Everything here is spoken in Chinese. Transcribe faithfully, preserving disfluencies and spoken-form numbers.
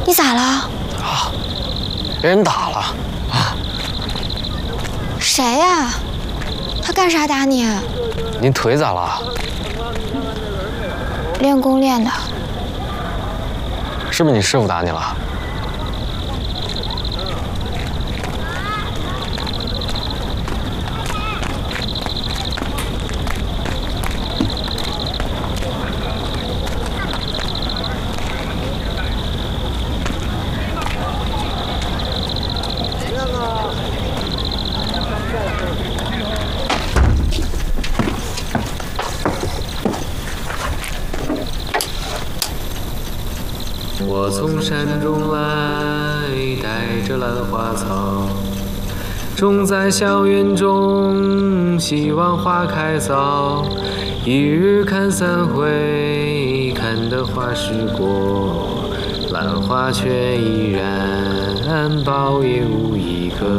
你咋了？ 啊，被人打了啊！ 谁呀？他干啥打你？ 你腿咋了？ 练功练的。 是不是你师傅打你了？ 我从山中来，带着兰花草，种在校园中，希望花开早。一日看三回，看得花时过，兰花却依然苞也无一颗。